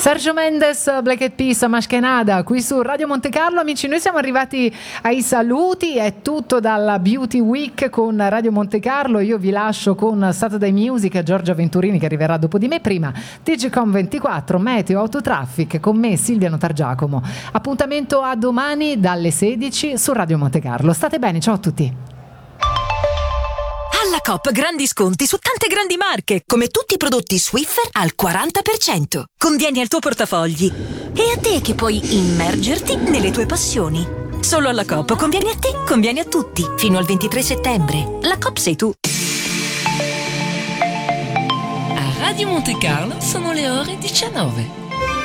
Sergio Mendes, Black Eyed Peas, Maschkenada, qui su Radio Monte Carlo. Amici, noi siamo arrivati ai saluti, è tutto dalla Beauty Week con Radio Monte Carlo. Io vi lascio con Saturday Music, Giorgia Venturini che arriverà dopo di me. Prima Digicom 24, Meteo, Autotraffic, con me Silvia Notargiacomo. Appuntamento a domani dalle 16 su Radio Monte Carlo. State bene, ciao a tutti. Alla Coop grandi sconti su tante grandi marche, come tutti i prodotti Swiffer al 40%. Convieni al tuo portafogli. E a te che puoi immergerti nelle tue passioni. Solo alla Coop conviene a te, conviene a tutti. Fino al 23 settembre. La Coop sei tu. A Radio Monte Carlo sono le ore 19.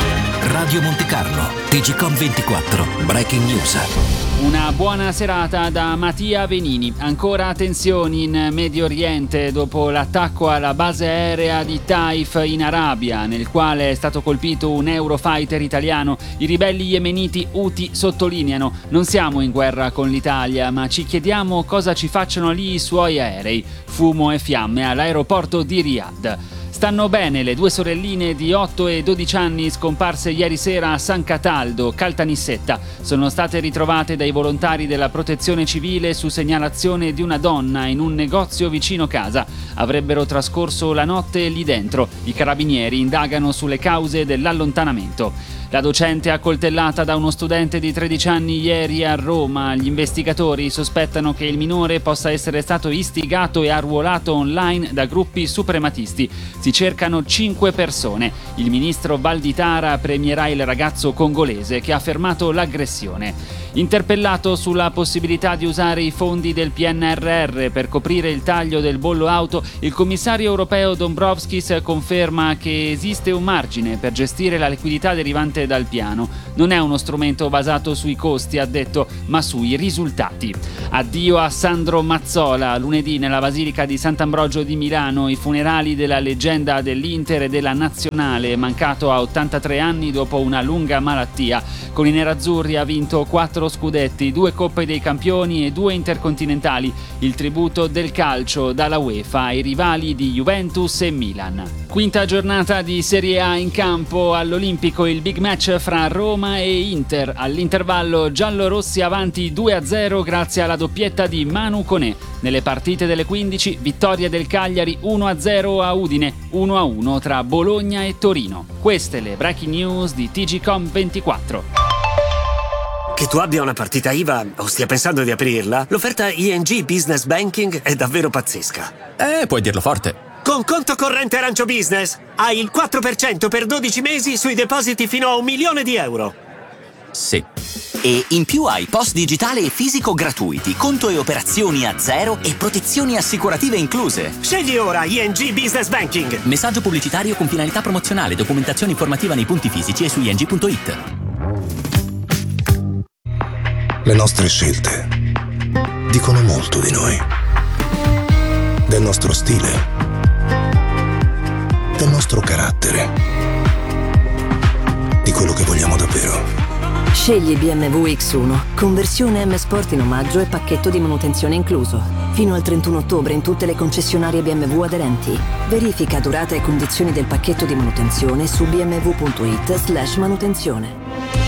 Radio Monte Carlo, Digicom 24, Breaking News. Una buona serata da Mattia Venini. Ancora tensioni in Medio Oriente dopo l'attacco alla base aerea di Taif in Arabia, nel quale è stato colpito un Eurofighter italiano. I ribelli yemeniti Houthi sottolineano: non siamo in guerra con l'Italia, ma ci chiediamo cosa ci facciano lì i suoi aerei. Fumo e fiamme all'aeroporto di Riyadh. Stanno bene le due sorelline di 8 e 12 anni scomparse ieri sera a San Cataldo, Caltanissetta. Sono state ritrovate dai volontari della Protezione Civile su segnalazione di una donna in un negozio vicino casa. Avrebbero trascorso la notte lì dentro. I carabinieri indagano sulle cause dell'allontanamento. La docente accoltellata da uno studente di 13 anni ieri a Roma. Gli investigatori sospettano che il minore possa essere stato istigato e arruolato online da gruppi suprematisti. Si cercano 5 persone. Il ministro Valditara premierà il ragazzo congolese che ha fermato l'aggressione. Interpellato sulla possibilità di usare i fondi del PNRR per coprire il taglio del bollo auto, il commissario europeo Dombrovskis conferma che esiste un margine per gestire la liquidità derivante dal piano. Non è uno strumento basato sui costi, ha detto, ma sui risultati. Addio a Sandro Mazzola. Lunedì nella Basilica di Sant'Ambrogio di Milano i funerali della leggenda dell'Inter e della Nazionale, mancato a 83 anni dopo una lunga malattia. Con i nerazzurri ha vinto 4 scudetti, 2 Coppe dei Campioni e 2 intercontinentali. Il tributo del calcio dalla UEFA ai rivali di Juventus e Milan. Quinta giornata di Serie A in campo. All'Olimpico il big match fra Roma e Inter. All'intervallo giallorossi avanti 2-0 grazie alla doppietta di Manu Koné. Nelle partite delle 15 vittoria del Cagliari 1-0 a Udine, 1-1 tra Bologna e Torino. Queste le breaking news di TGcom 24. Che tu abbia una partita IVA o stia pensando di aprirla, l'offerta ING Business Banking è davvero pazzesca. Puoi dirlo forte. Con conto corrente Arancio Business hai il 4% per 12 mesi sui depositi fino a €1.000.000. Sì. E in più hai post digitale e fisico gratuiti, conto e operazioni a zero e protezioni assicurative incluse. Scegli ora ING Business Banking. Messaggio pubblicitario con finalità promozionale, documentazione informativa nei punti fisici e su ing.it. Le nostre scelte dicono molto di noi, del nostro stile, del nostro carattere, di quello che vogliamo davvero. Scegli BMW X1, conversione M Sport in omaggio e pacchetto di manutenzione incluso. Fino al 31 ottobre in tutte le concessionarie BMW aderenti. Verifica durata e condizioni del pacchetto di manutenzione su bmw.it/manutenzione.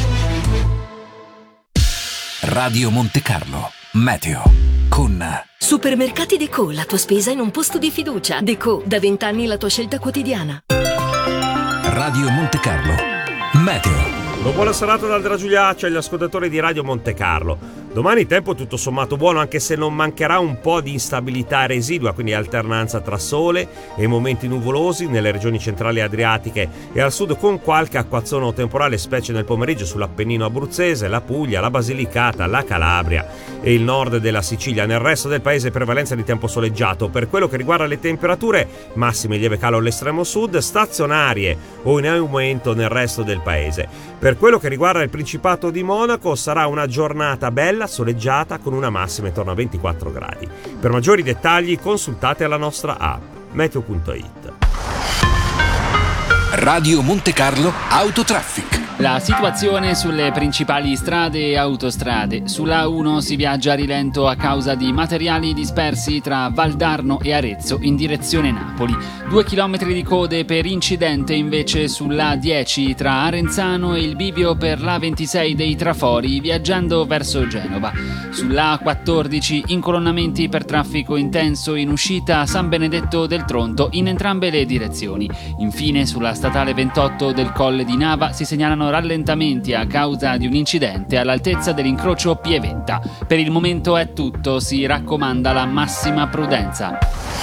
Radio Monte Carlo, Meteo, con Supermercati Deco, la tua spesa in un posto di fiducia. Deco, da 20 anni la tua scelta quotidiana. Radio Monte Carlo, Meteo. Una buona serata da Andrea Giuliacci agli ascoltatori di Radio Monte Carlo. Domani tempo tutto sommato buono, anche se non mancherà un po' di instabilità residua, quindi alternanza tra sole e momenti nuvolosi nelle regioni centrali adriatiche e al sud, con qualche acquazzone temporale, specie nel pomeriggio sull'Appennino abruzzese, la Puglia, la Basilicata, la Calabria e il nord della Sicilia. Nel resto del paese prevalenza di tempo soleggiato. Per quello che riguarda le temperature, massime lieve calo all'estremo sud, stazionarie o in aumento nel resto del paese. Per quello che riguarda il Principato di Monaco, sarà una giornata bella, soleggiata, con una massima intorno a 24 gradi. Per maggiori dettagli consultate la nostra app meteo.it. Radio Monte Carlo Autotraffic. La situazione sulle principali strade e autostrade. Sulla A1 si viaggia a rilento a causa di materiali dispersi tra Valdarno e Arezzo in direzione Napoli. 2 chilometri di code per incidente invece sulla A10 tra Arenzano e il bivio per l'A26 dei Trafori viaggiando verso Genova. Sulla A14 incolonnamenti per traffico intenso in uscita San Benedetto del Tronto in entrambe le direzioni. Infine sulla statale 28 del Colle di Nava si segnalano rallentamenti a causa di un incidente all'altezza dell'incrocio Pieventa. Per il momento è tutto, si raccomanda la massima prudenza.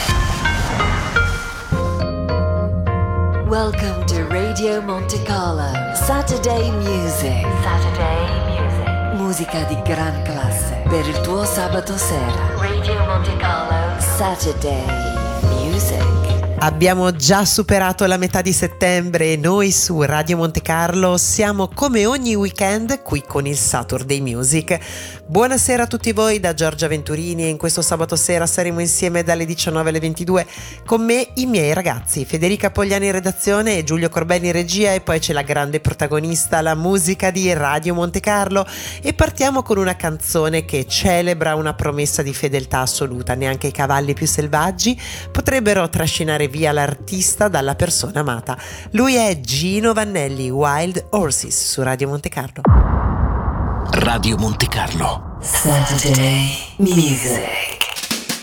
Welcome to Radio Monte Carlo. Saturday Music. Musica di gran classe per il tuo sabato sera. Radio Monte Carlo. Saturday Music. Abbiamo già superato la metà di settembre e noi su Radio Monte Carlo siamo come ogni weekend qui con il Saturday Music. Buonasera a tutti voi da Giorgia Venturini e in questo sabato sera saremo insieme dalle 19 alle 22 con me i miei ragazzi Federica Pogliani in redazione e Giulio Corbelli in regia, e poi c'è la grande protagonista, la musica di Radio Monte Carlo, e partiamo con una canzone che celebra una promessa di fedeltà assoluta. Neanche i cavalli più selvaggi potrebbero trascinare via l'artista dalla persona amata. Lui è Gino Vannelli, Wild Horses su Radio Monte Carlo. Radio Monte Carlo. Saturday Music.